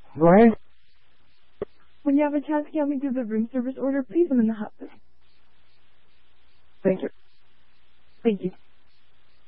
Go ahead. When you have a chance, can you help me do the room service order, please? I'm in the hut. Thank you. Thank you.